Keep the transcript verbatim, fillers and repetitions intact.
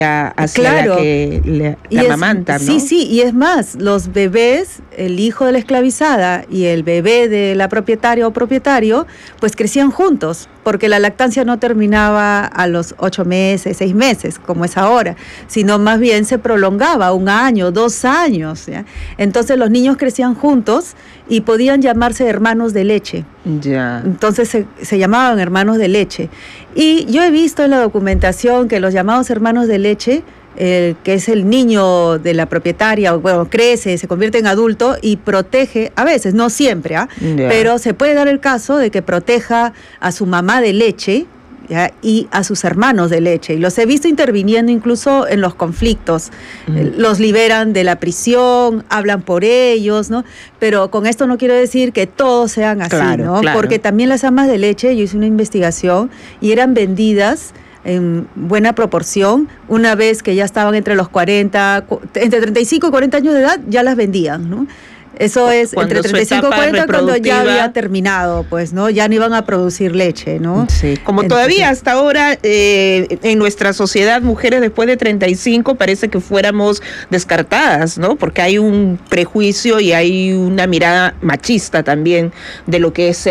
hacia claro. la que le, Y la es- amamantan, ¿no? Sí, sí, y es más, los bebés, el hijo de la esclavizada y el bebé de la propietaria o propietario, pues crecían juntos, porque la lactancia no terminaba a los ocho meses, seis meses, como es ahora, sino más bien se prolongaba un año, dos años, ¿ya? Entonces los niños crecían juntos y podían llamarse hermanos de leche. Ya. Entonces se, se llamaban hermanos de leche. Y yo he visto en la documentación que los llamados hermanos de leche, eh, que es el niño de la propietaria, bueno, crece, se convierte en adulto y protege, a veces, no siempre, ¿ah? Ya. Pero se puede dar el caso de que proteja a su mamá de leche, ¿ya? Y a sus hermanos de leche. Y los he visto interviniendo incluso en los conflictos. Mm. Eh, Los liberan de la prisión, hablan por ellos, ¿no? Pero con esto no quiero decir que todos sean así, Claro, ¿no? claro. Porque también las amas de leche, yo hice una investigación y eran vendidas en buena proporción. Una vez que ya estaban entre los cuarenta, cu- entre treinta y cinco y cuarenta años de edad, ya las vendían, ¿no? Eso es Cuando entre su treinta y cinco y etapa cuarenta, cuando ya reproductiva- había terminado, pues, ¿no? Ya no iban a producir leche, ¿no? Sí, como Entonces- todavía hasta ahora eh, en nuestra sociedad, mujeres después de treinta y cinco parece que fuéramos descartadas, ¿no? Porque hay un prejuicio y hay una mirada machista también de lo que es ser